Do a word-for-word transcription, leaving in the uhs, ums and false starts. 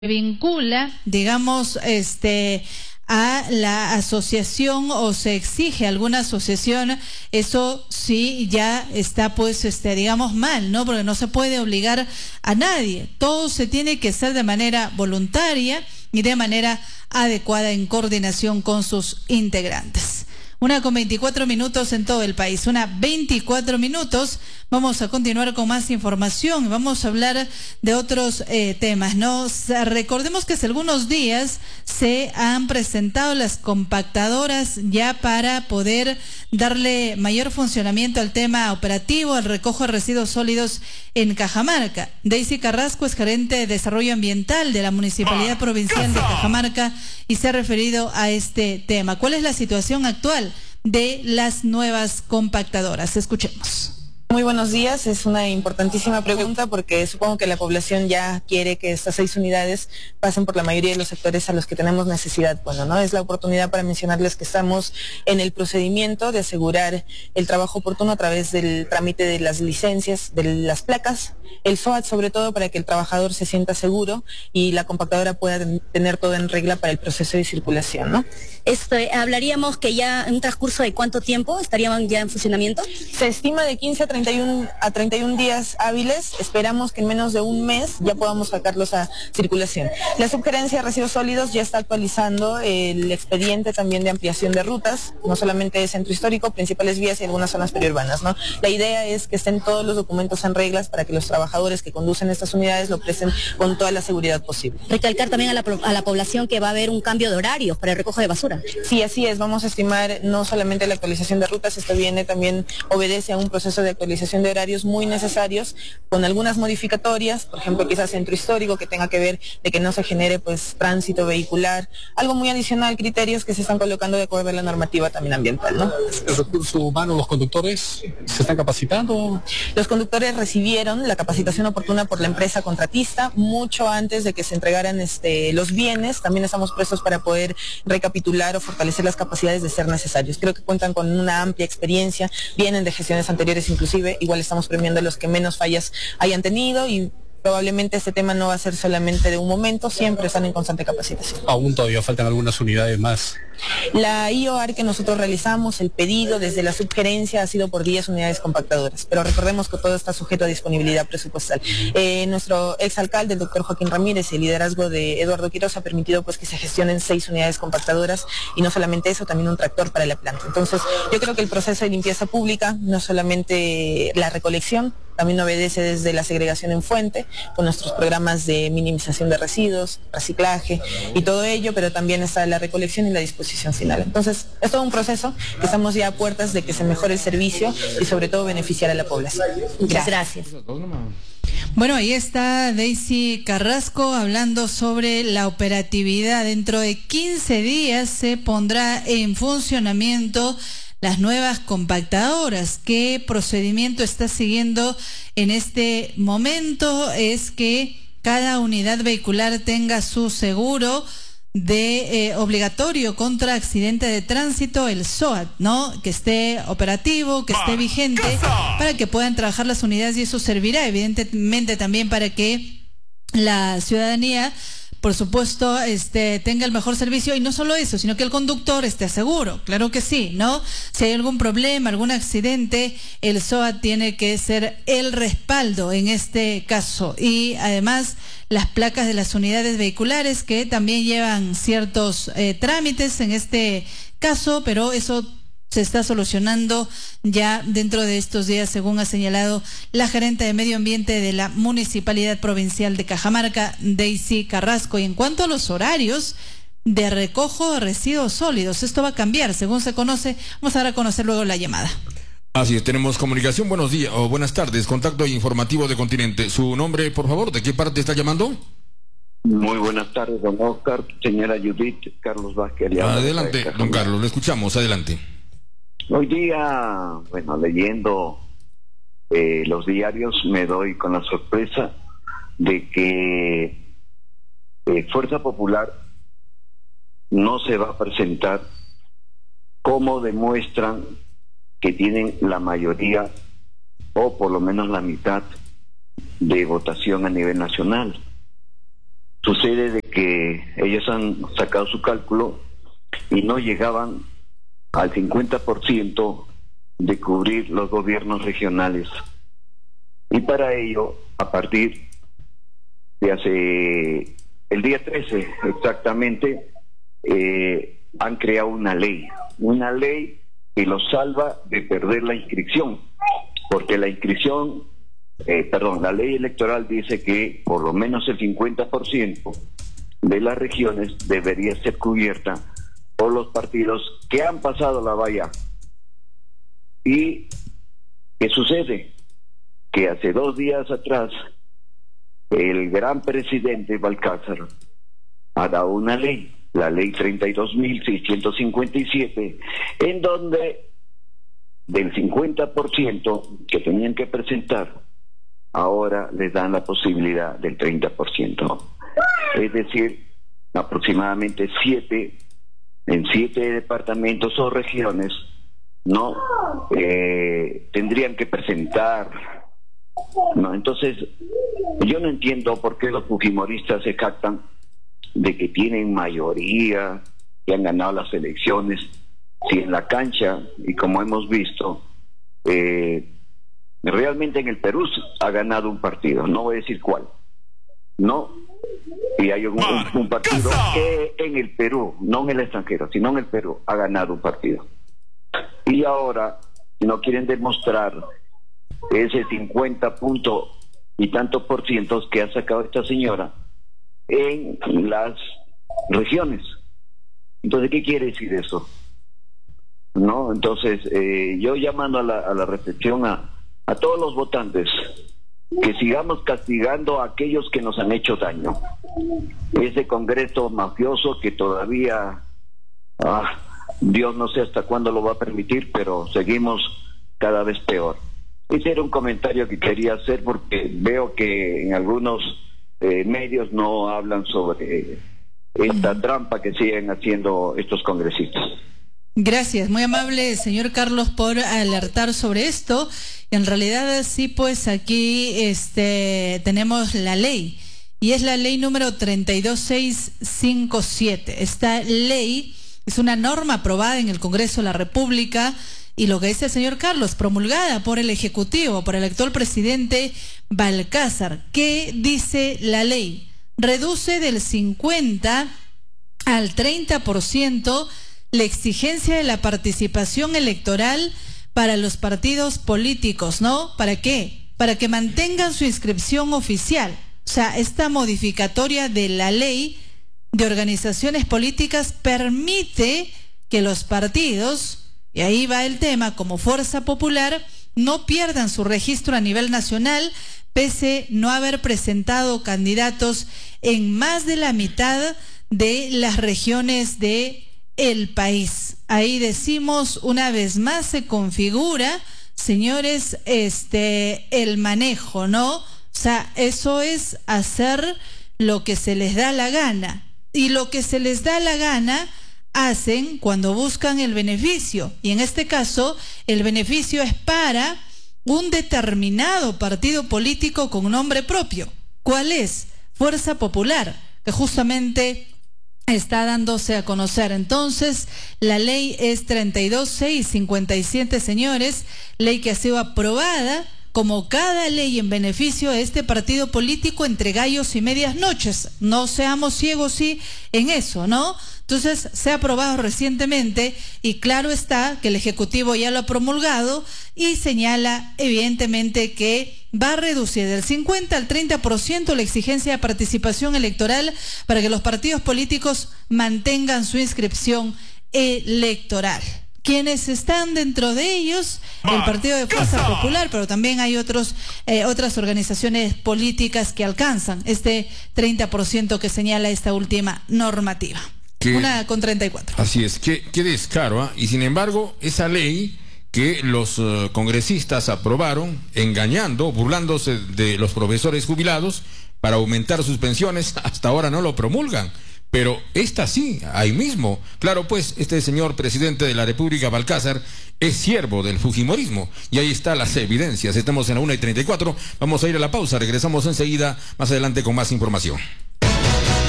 vincula, digamos, este a la asociación o se exige alguna asociación, eso sí ya está pues este digamos mal, ¿no? Porque no se puede obligar a nadie. Todo se tiene que hacer de manera voluntaria y de manera adecuada en coordinación con sus integrantes. Una con veinticuatro minutos en todo el país, una veinticuatro minutos. Vamos a continuar con más información, vamos a hablar de otros eh, temas, ¿no? Recordemos que hace algunos días se han presentado las compactadoras ya para poder darle mayor funcionamiento al tema operativo, al recojo de residuos sólidos en Cajamarca. Daisy Carrasco es gerente de Desarrollo Ambiental de la Municipalidad Provincial de Cajamarca y se ha referido a este tema. ¿Cuál es la situación actual de las nuevas compactadoras? Escuchemos. Muy buenos días, es una importantísima pregunta porque supongo que la población ya quiere que estas seis unidades pasen por la mayoría de los sectores a los que tenemos necesidad. Bueno, ¿no? Es la oportunidad para mencionarles que estamos en el procedimiento de asegurar el trabajo oportuno a través del trámite de las licencias, de las placas, el S O A T sobre todo para que el trabajador se sienta seguro y la compactadora pueda tener todo en regla para el proceso de circulación, ¿no? Este, hablaríamos que ya en un transcurso de cuánto tiempo estarían ya en funcionamiento. Se estima de quince a treinta y un días hábiles, esperamos que en menos de un mes ya podamos sacarlos a circulación. La Subgerencia de Residuos Sólidos ya está actualizando el expediente también de ampliación de rutas, no solamente de centro histórico, principales vías y algunas zonas periurbanas, ¿no? La idea es que estén todos los documentos en reglas para que los trabajadores que conducen estas unidades lo presten con toda la seguridad posible. Recalcar también a la, a la población que va a haber un cambio de horarios para el recojo de basura. Sí, así es, vamos a estimar no solamente la actualización de rutas, esto viene también, obedece a un proceso de actualización de horarios muy necesarios, con algunas modificatorias, por ejemplo quizás centro histórico que tenga que ver de que no se genere pues tránsito vehicular, algo muy adicional, criterios que se están colocando de acuerdo a la normativa también ambiental, ¿no? ¿El recurso humano, los conductores se están capacitando? Los conductores recibieron la capacitación oportuna por la empresa contratista mucho antes de que se entregaran este, los bienes. También estamos prestos para poder recapitular o fortalecer las capacidades de ser necesarios. Creo que cuentan con una amplia experiencia, vienen de gestiones anteriores inclusive. Igual estamos premiando a los que menos fallas hayan tenido y probablemente este tema no va a ser solamente de un momento, siempre están en constante capacitación. Aún todavía faltan algunas unidades más. La I O A R que nosotros realizamos, el pedido desde la subgerencia ha sido por diez unidades compactadoras, pero recordemos que todo está sujeto a disponibilidad presupuestal. Eh, nuestro exalcalde, el doctor Joaquín Ramírez, y el liderazgo de Eduardo Quiroz ha permitido pues que se gestionen seis unidades compactadoras y no solamente eso, también un tractor para la planta. Entonces, yo creo que el proceso de limpieza pública, no solamente la recolección, también obedece desde la segregación en fuente, con nuestros programas de minimización de residuos, reciclaje y todo ello, pero también está la recolección y la disposición final. Entonces, es todo un proceso que estamos ya a puertas de que se mejore el servicio y sobre todo beneficiar a la población. Muchas gracias. Bueno, ahí está Daisy Carrasco hablando sobre la operatividad. Dentro de quince días se pondrá en funcionamiento las nuevas compactadoras. ¿Qué procedimiento está siguiendo en este momento? Es que cada unidad vehicular tenga su seguro de eh, obligatorio contra accidente de tránsito, el S O A T, ¿no? Que esté operativo, que esté vigente, para que puedan trabajar las unidades, y eso servirá evidentemente también para que la ciudadanía, por supuesto, este, tenga el mejor servicio, y no solo eso, sino que el conductor esté seguro, claro que sí, ¿no? Si hay algún problema, algún accidente, el S O A T tiene que ser el respaldo en este caso, y además las placas de las unidades vehiculares que también llevan ciertos eh, trámites en este caso, pero eso se está solucionando ya dentro de estos días, según ha señalado la gerente de Medio Ambiente de la Municipalidad Provincial de Cajamarca, Daisy Carrasco. Y en cuanto a los horarios de recojo de residuos sólidos, esto va a cambiar, según se conoce. Vamos a dar a conocer luego la llamada. Así es, tenemos comunicación. Buenos días o buenas tardes, contacto informativo de Continente. Su nombre, por favor, ¿de qué parte está llamando? Muy buenas tardes, don Oscar, señora Judith, Carlos Vázquez. Adelante, don Carlos, lo escuchamos, adelante. Hoy día, bueno, leyendo eh, los diarios me doy con la sorpresa de que eh, Fuerza Popular no se va a presentar, como demuestran que tienen la mayoría o por lo menos la mitad de votación a nivel nacional. sucede de que ellos han sacado su cálculo y no llegaban al cincuenta por ciento de cubrir los gobiernos regionales. Y para ello, a partir de hace el día trece exactamente, eh, han creado una ley, una ley que los salva de perder la inscripción, porque la inscripción, eh, perdón, la ley electoral dice que por lo menos el cincuenta por ciento de las regiones debería ser cubierta por los partidos que han pasado la valla. ¿Y qué sucede? Que hace dos días atrás el gran presidente Balcázar ha dado una ley, la ley treinta y dos mil seiscientos cincuenta y siete, en donde del cincuenta por ciento que tenían que presentar, ahora les dan la posibilidad del treinta por ciento. Es decir, aproximadamente siete, en siete departamentos o regiones, no eh, tendrían que presentar. No, entonces, yo no entiendo por qué los fujimoristas se jactan de que tienen mayoría, que han ganado las elecciones, si en la cancha, y como hemos visto, eh, realmente en el Perú ha ganado un partido, no voy a decir cuál, no, y hay un, un, un partido que en el Perú, no en el extranjero, sino en el Perú, ha ganado un partido. Y ahora, si no quieren demostrar ese cincuenta punto y tantos por cientos que ha sacado esta señora en las regiones. Entonces, ¿qué quiere decir eso? ¿No? Entonces, eh, yo llamando a la, a la reflexión a, a todos los votantes, que sigamos castigando a aquellos que nos han hecho daño. Ese Congreso mafioso que todavía, ah, Dios no sé hasta cuándo lo va a permitir, pero seguimos cada vez peor. Ese era un comentario que quería hacer porque veo que en algunos eh, medios no hablan sobre esta trampa que siguen haciendo estos congresistas. Gracias, muy amable señor Carlos por alertar sobre esto. En realidad sí, pues aquí este tenemos la ley y es la ley número treinta y dos mil seiscientos cincuenta y siete. Esta ley es una norma aprobada en el Congreso de la República y lo que dice el señor Carlos, promulgada por el Ejecutivo, por el actual presidente Balcázar. ¿Qué dice la ley? Reduce del cincuenta al treinta por ciento la exigencia de la participación electoral para los partidos políticos, ¿no? ¿Para qué? Para que mantengan su inscripción oficial. O sea, esta modificatoria de la ley de organizaciones políticas permite que los partidos, y ahí va el tema, como Fuerza Popular, no pierdan su registro a nivel nacional, pese no haber presentado candidatos en más de la mitad de las regiones de el país. Ahí decimos una vez más, se configura, señores, este el manejo, ¿no? O sea, eso es hacer lo que se les da la gana. Y lo que se les da la gana hacen cuando buscan el beneficio. Y en este caso, el beneficio es para un determinado partido político con nombre propio. ¿Cuál es? Fuerza Popular, que justamente está dándose a conocer. Entonces, la ley es treinta y dos mil seiscientos cincuenta y siete, señores, ley que ha sido aprobada como cada ley en beneficio de este partido político entre gallos y medias noches. No seamos ciegos sí en eso, ¿no? Entonces, se ha aprobado recientemente y claro está que el Ejecutivo ya lo ha promulgado y señala evidentemente que va a reducir del cincuenta al treinta por ciento la exigencia de participación electoral para que los partidos políticos mantengan su inscripción electoral. Quienes están dentro de ellos, el Partido de Fuerza Popular, pero también hay otros eh, otras organizaciones políticas que alcanzan este treinta por ciento que señala esta última normativa. Que, Una con treinta y cuatro. Así es, que, que descaro, ¿eh? Y sin embargo, esa ley que los uh, congresistas aprobaron, engañando, burlándose de los profesores jubilados para aumentar sus pensiones, hasta ahora no lo promulgan. Pero esta sí, ahí mismo. Claro, pues, este señor presidente de la República, Balcázar, es siervo del fujimorismo. Y ahí están las evidencias. Estamos en la una y treinta y cuatro. Vamos a ir a la pausa. Regresamos enseguida, más adelante con más información.